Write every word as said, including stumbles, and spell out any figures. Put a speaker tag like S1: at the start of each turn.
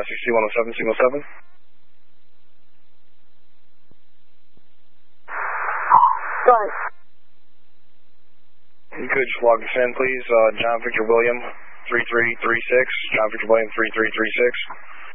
S1: five six two one oh seven, signal seven.
S2: Go ahead.
S1: You could just log us in, please. Uh, John Victor William, three three three six. John Victor William, three three three six.